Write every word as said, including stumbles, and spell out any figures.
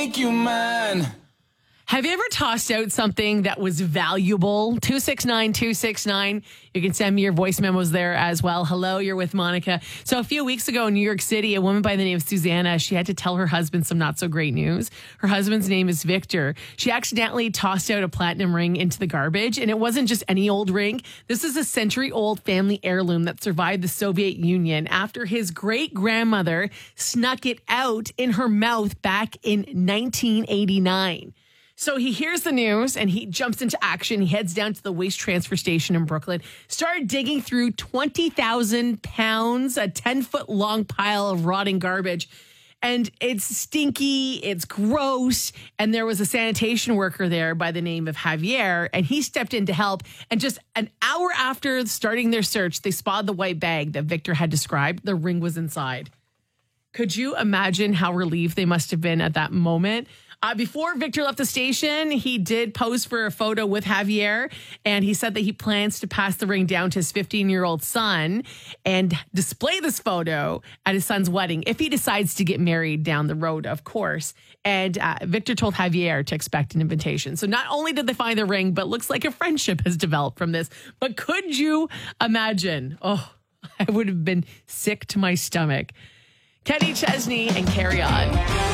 Thank you, man. Have you ever tossed out something that was valuable? two six nine, two six nine. You can send me your voice memos there as well. Hello, you're with Monica. So a few weeks ago in New York City, a woman by the name of Susanna, she had to tell her husband some not so great news. Her husband's name is Victor. She accidentally tossed out a platinum ring into the garbage, and it wasn't just any old ring. This is a century-old family heirloom that survived the Soviet Union after his great-grandmother snuck it out in her mouth back in nineteen eighty-nine. So he hears the news and he jumps into action. He heads down to the waste transfer station in Brooklyn, started digging through twenty thousand pounds, a ten foot long pile of rotting garbage. And it's stinky, it's gross. And there was a sanitation worker there by the name of Javier, and he stepped in to help. And just an hour after starting their search, they spotted the white bag that Victor had described. The ring was inside. Could you imagine how relieved they must have been at that moment? Uh, before Victor left the station, he did pose for a photo with Javier, and he said that he plans to pass the ring down to his fifteen-year-old son and display this photo at his son's wedding if he decides to get married down the road, of course. And uh, Victor told Javier to expect an invitation. So not only did they find the ring, but looks like a friendship has developed from this. But could you imagine? Oh, I would have been sick to my stomach. Kenny Chesney and Carry On.